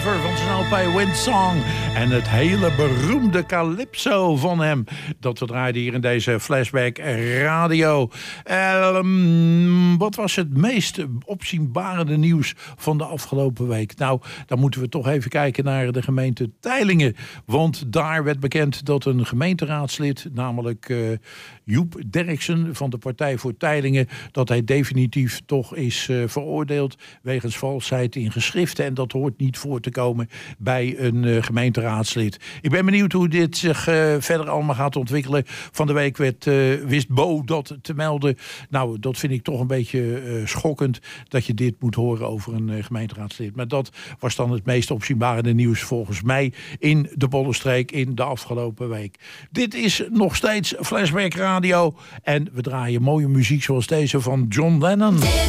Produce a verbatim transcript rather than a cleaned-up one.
cover van zijn L P Windsong. En het hele beroemde Calypso van hem. Dat we draaiden hier in deze Flashback Radio. Um, wat was het meest opzienbarende nieuws van de afgelopen week? Nou, dan moeten we toch even kijken naar de gemeente Teylingen. Want daar werd bekend dat een gemeenteraadslid, namelijk uh, Joep Derksen van de Partij voor Teylingen, dat hij definitief toch is uh, veroordeeld wegens valsheid in geschriften. En dat hoort niet voor te komen bij een uh, gemeenteraadslid. Ik ben benieuwd hoe dit zich uh, verder allemaal gaat ontwikkelen. Van de week werd, uh, wist Bo dat te melden. Nou, dat vind ik toch een beetje uh, schokkend dat je dit moet horen over een uh, gemeenteraadslid. Maar dat was dan het meest opzienbarende nieuws volgens mij in de Bollenstreek in de afgelopen week. Dit is nog steeds Flashback Radio en we draaien mooie muziek zoals deze van John Lennon.